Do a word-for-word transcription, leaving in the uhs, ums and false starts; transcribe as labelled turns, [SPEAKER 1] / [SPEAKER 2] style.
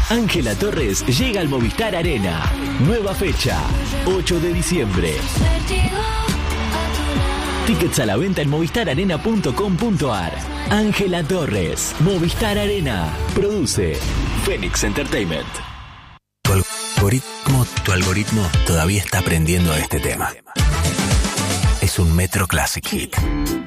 [SPEAKER 1] Ángela Torres llega al Movistar Arena. Nueva fecha, ocho de diciembre. Tickets a la venta en movistar arena punto com punto ar. Ángela Torres, Movistar Arena. Produce Phoenix Entertainment.
[SPEAKER 2] Tu algoritmo, tu algoritmo todavía está aprendiendo a este tema. Es un Metro Classic Hit.